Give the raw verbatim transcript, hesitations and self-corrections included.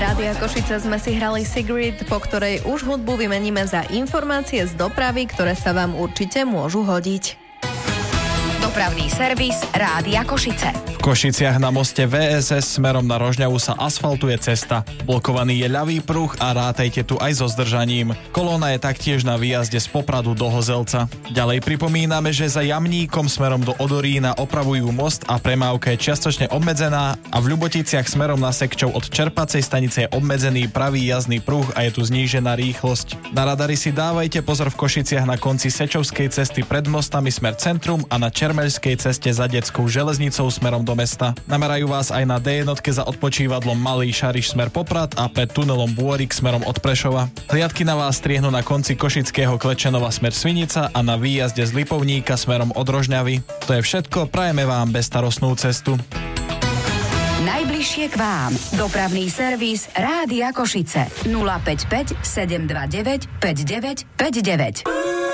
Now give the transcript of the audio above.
Rádia Košice sme si hrali Sigrid, po ktorej už hudbu vymeníme za informácie z dopravy, ktoré sa vám určite môžu hodiť. Dopravný servis Rádia Košice. V Košiciach na moste vé es es smerom na Rožňavu sa asfaltuje cesta. Blokovaný je ľavý pruh a rátajte tu aj so zdržaním. Kolóna je taktiež na výjazde z Popradu do Hozelca. Ďalej pripomíname, že za Jamníkom smerom do Odorína opravujú most a premávka je čiastočne obmedzená a v Ľuboticiach smerom na Sekčov od čerpacej stanice je obmedzený pravý jazdný pruh a je tu znížená rýchlosť. Na radary si dávajte pozor v Košiciach na konci Sečovskej cesty pred mostami smer centrum a na Čermeľskej ceste za Detskou železnicou smerom do mesta. Namerajú vás aj na dé jednotke za odpočívadlom Malý Šariš smer Poprad a pred tunelom Bôrik smerom od Prešova. Hliadky na vás striehnú na konci Košického Klečenova smer Svinica a na výjazde z Lipovníka smerom od Rožňavy. To je všetko, prajeme vám bezstarostnú cestu. Najbližšie k vám. Dopravný servis Rádia Košice. nula päť päť sedem dva deväť päť deväť päť deväť.